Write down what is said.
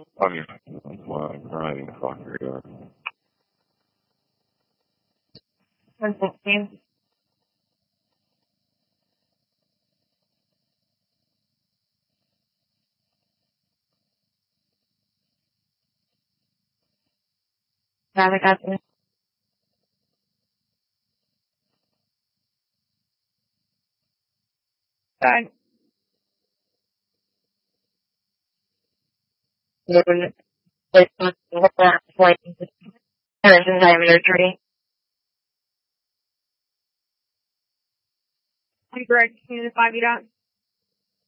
On your grinding fucker, yeah. 116. Yeah, I got you. Sorry. Like, diameter 3. Hi, Greg. Can you 5 feet out?